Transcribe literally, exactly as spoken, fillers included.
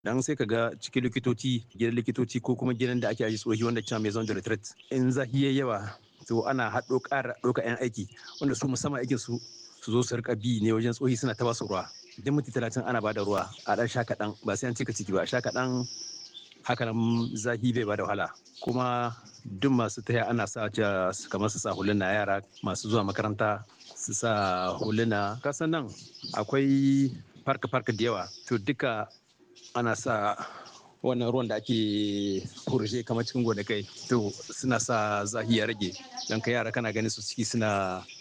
Dan sai ka ga cikin likitoci, gidan likitoci ko kuma gidan da ake ajiye tsohi wanda cewa maison de retraite. In zafi yayi yawa to ana haɗo ƙara ɗauka 'yan aiki wanda su musamman aikin su su zo su rika bi ne wajen tsohi suna ta basu ruwa. Idan minti talatin ana bada ruwa a ɗan sha kaɗan ba sai an cika ciki ba a sha kaɗan haka nan zafi bai bada wahala. Kuma duk masu taya ana sa kamar su sa huluna yara masu zuwa makaranta su sa huluna. Kasan nan akwai farka farka da yawa to duka ana sa wannan ruwan da ake kurje kamar cikin gonakai to suna sa zahi ya rage don ka yara kana ganin su ciki suna